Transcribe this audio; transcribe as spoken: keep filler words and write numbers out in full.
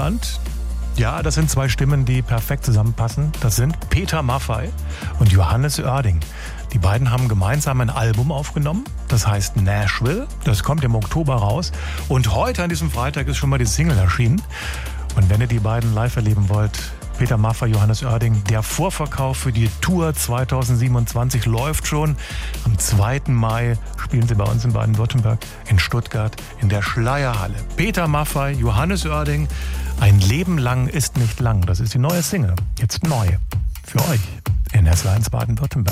Norddeutschland. Ja, das sind zwei Stimmen, die perfekt zusammenpassen. Das sind Peter Maffay und Johannes Oerding. Die beiden haben gemeinsam ein Album aufgenommen, das heißt Nashville. Das kommt im Oktober raus. Und heute, an diesem Freitag, ist schon mal die Single erschienen. Und wenn ihr die beiden live erleben wollt, Peter Maffay, Johannes Oerding, der Vorverkauf für die Tour zweitausendsiebenundzwanzig läuft schon. Am zweiten Mai spielen sie bei uns in Baden-Württemberg, in Stuttgart, in der Schleierhalle. Peter Maffay, Johannes Oerding, Ein Leben lang ist nicht lang. Das ist die neue Single, jetzt neu, für euch in S W R eins Baden-Württemberg.